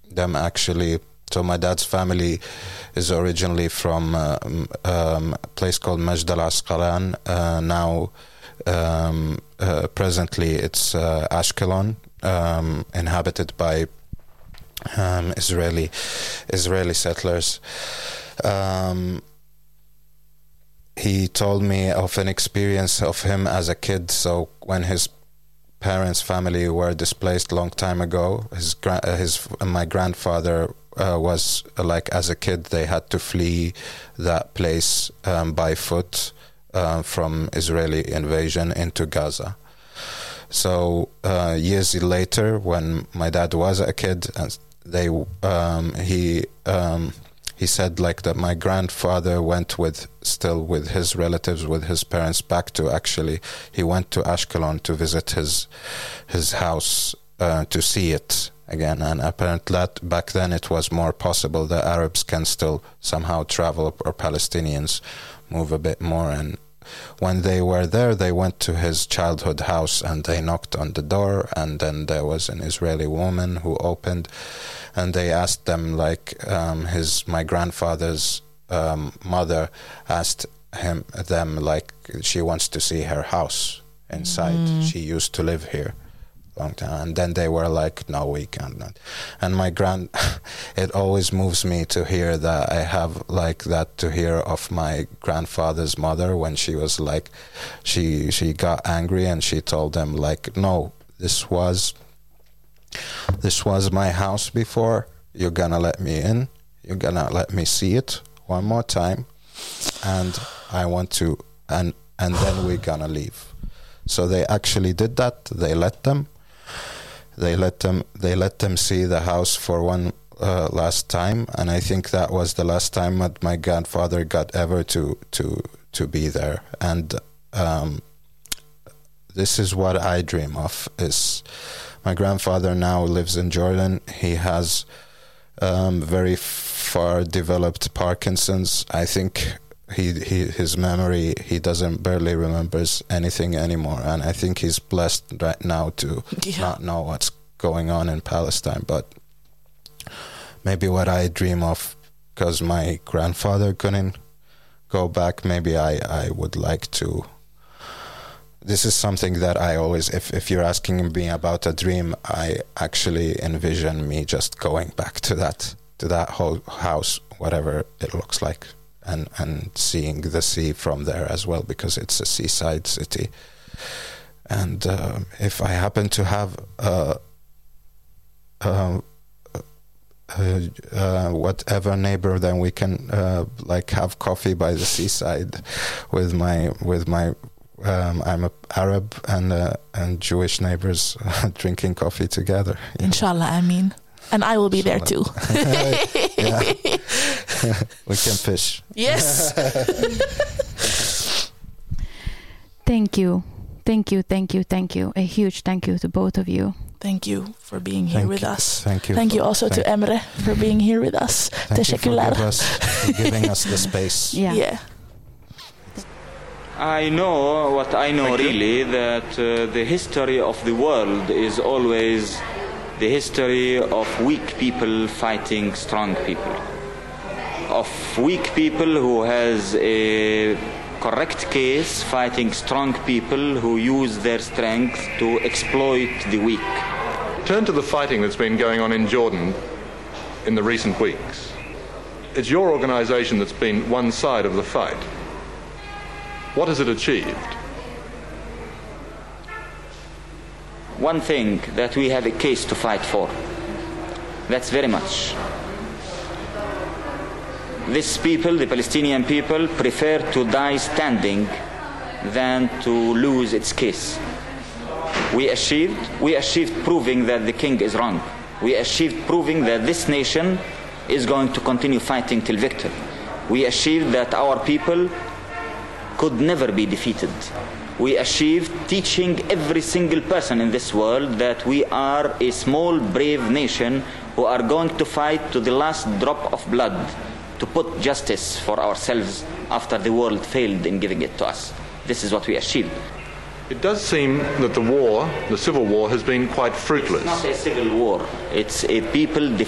them actually. So my dad's family is originally from a place called Majd al-Asqalan. Now, presently, it's Ashkelon, inhabited by Israeli settlers. He told me of an experience of him as a kid. So when his parents' family were displaced long time ago, my grandfather was like, as a kid, they had to flee that place by foot from Israeli invasion into Gaza. So years later, when my dad was a kid, he said like that my grandfather went with his relatives, with his parents, back to, actually he went to Ashkelon to visit his house to see it again. And apparently that back then it was more possible that Arabs can still somehow travel, or Palestinians move a bit more. And when they were there, they went to his childhood house and they knocked on the door, and then there was an Israeli woman who opened, and they asked them, like, my grandfather's mother asked them, like, she wants to see her house inside. She used to live here long time. And then they were like, no, we cannot. And it always moves me to hear that. I have like that to hear of my grandfather's mother when she was like, she got angry and she told them, like, no, this was my house before. You're gonna let me in. You're gonna let me see it one more time, and I want to, and then we're gonna leave. So they actually did that. They let them see the house for one last time, and I think that was the last time that my grandfather got ever to be there. And this is what I dream of. Is my grandfather now lives in Jordan. He has very far developed Parkinson's. I think his memory, he barely remembers anything anymore, and I think he's blessed right now to not know what's going on in Palestine. But maybe what I dream of, because my grandfather couldn't go back, maybe I would like to. This is something that I always, if you're asking me about a dream, I actually envision me just going back to that whole house, whatever it looks like. And seeing the sea from there as well, because it's a seaside city. And if I happen to have whatever neighbor, then we can like have coffee by the seaside with my I'm a Arab and Jewish neighbors drinking coffee together. Inshallah, Ameen. And I will be there too. Yeah. We can fish. Yes. Thank you. A huge thank you to both of you. Thank you for being here with us. Thank you. Thank you also to Emre for being here with us. Thank you for giving us the space. Yeah. I know what I know really, that the history of the world is always the history of weak people fighting strong people, of weak people who has a correct case fighting strong people who use their strength to exploit the weak. Turn to the fighting that's been going on in Jordan in the recent weeks. It's your organization that's been one side of the fight. What has it achieved? One thing, that we have a case to fight for. That's very much. These people, the Palestinian people, prefer to die standing than to lose its case. We achieved proving that the king is wrong. We achieved proving that this nation is going to continue fighting till victory. We achieved that our people could never be defeated. We achieved teaching every single person in this world that we are a small, brave nation who are going to fight to the last drop of blood to put justice for ourselves after the world failed in giving it to us. This is what we achieved. It does seem that the civil war, has been quite fruitless. It's not a civil war. It's a people